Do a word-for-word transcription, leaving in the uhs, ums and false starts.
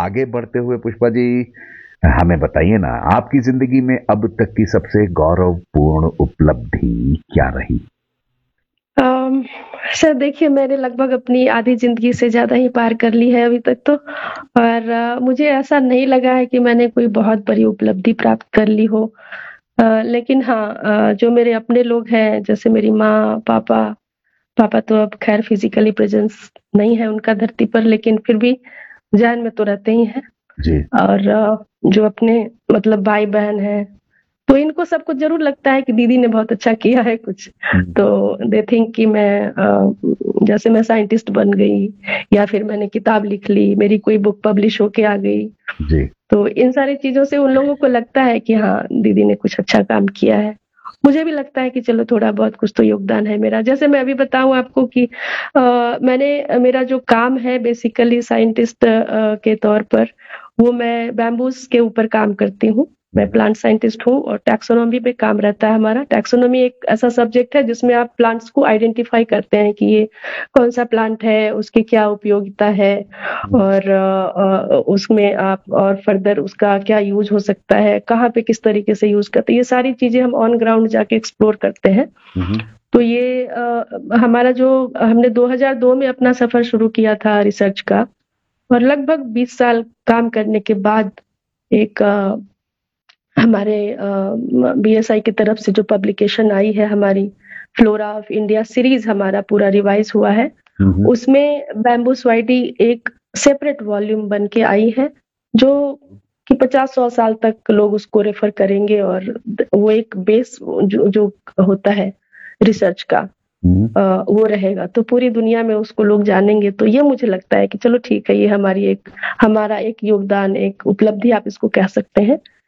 आगे बढ़ते हुए पुष्पा जी हमें बताइए ना, आपकी जिंदगी में अब तक की सबसे गौरवपूर्ण उपलब्धि क्या रही? अम, सर देखिए, मैंने लगभग अपनी आधी ज़िंदगी से ज़्यादा ही पार कर ली है अभी तक तो, और अ, मुझे ऐसा नहीं लगा है कि मैंने कोई बहुत बड़ी उपलब्धि प्राप्त कर ली हो। अ, लेकिन हाँ, अ, जो मेरे अपने लोग हैं, जैसे मेरी माँ, पापा पापा तो अब ख़ैर फिज़िकली प्रेज़ेंस नहीं है उनका धरती पर, लेकिन फिर भी ज़हन में तो रहते ही हैं। जी। और अ, जो अपने मतलब भाई-बहन हैं, तो इनको सबको ज़रूर लगता है कि दीदी ने बहुत अच्छा किया है कुछ। हुँ, तो दे थिंक कि मैं अ, जैसे मैं साइंटिस्ट बन गई, या फिर मैंने किताब लिख ली, मेरी कोई बुक पब्लिश होके आ गई। जी। तो इन सारी चीज़ों से उन लोगों को लगता है कि हाँ, दीदी ने कुछ अच्छा काम किया है। मुझे भी लगता है कि चलो थोड़ा बहुत कुछ तो योगदान है मेरा। जैसे मैं अभी बताऊँ आपको कि अ, मैंने मेरा जो काम है बेसिकली साइंटिस्ट अ, के तौर पर, वो मैं बैम्बूज़ के ऊपर काम करती हूँ। मैं हुँ, प्लांट साइंटिस्ट हूँ और टैक्सोनॉमी पे काम रहता है हमारा। टैक्सोनॉमी एक ऐसा सब्जेक्ट है जिसमें आप प्लांट्स को आइडेंटिफ़ाई करते हैं कि ये कौन-सा प्लांट है, उसकी क्या उपयोगिता है, हुँ, और अ, अ, उसमें आप और फर्दर उसका क्या यूज़ हो सकता है, कहाँ पे किस तरीके से यूज़ करते हैं, ये सारी चीज़ें हम ऑन ग्राउंड जाके एक्सप्लोर करते हैं। हुँ, हुँ, तो ये अ, हमारा जो हमने दो हज़ार दो में अपना सफ़र शुरू किया था रिसर्च का, और लगभग बीस साल काम करने के बाद एक अ, हमारे अ, म बीएसआई की तरफ से जो पब्लिकेशन आई है हमारी, फ्लोरा ऑफ इंडिया सीरीज़ हमारा पूरा रिवाइज़ हुआ है। हुँ, हुँ, उसमें बैम्बू स्वाइटी एक सेपरेट वॉल्यूम बन के आई है, जो कि पचास सौ साल तक लोग उसको रेफ़र करेंगे, और द वो एक बेस जो जो होता है रिसर्च का, हुँ। अ, वो रहेगा। तो पूरी दुनिया में उसको लोग जानेंगे, तो ये मुझे लगता है कि चलो ठीक है, ये हमारी एक हमारा एक योगदान, एक उपलब्धि आप इसको कह सकते हैं।